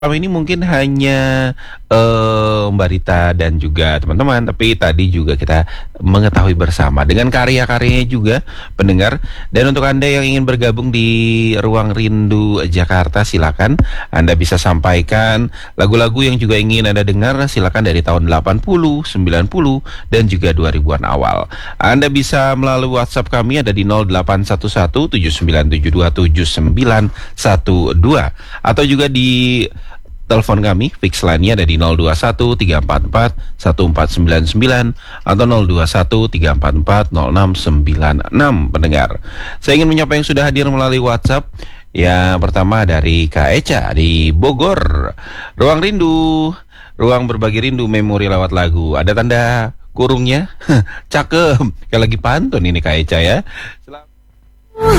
Selama ini mungkin hanya Mbak Rita dan juga teman-teman, tapi tadi juga kita mengetahui bersama dengan karya-karyanya juga pendengar. Dan untuk Anda yang ingin bergabung di Ruang Rindu Jakarta, silakan Anda bisa sampaikan lagu-lagu yang juga ingin Anda dengar, silakan dari tahun 80, 90 dan juga 2000-an awal. Anda bisa melalui WhatsApp kami ada di 0811 79727912 atau juga di telepon kami, fix line-nya ada di 021 344 1499 atau 021 344 0696 pendengar. Saya ingin menyapa yang sudah hadir melalui WhatsApp. Yang pertama dari Kak Eca di Bogor. Ruang Rindu, ruang berbagi rindu, memori lewat lagu. Ada tanda kurungnya. Cakep. Kayak lagi pantun ini Kak Eca ya. Selamat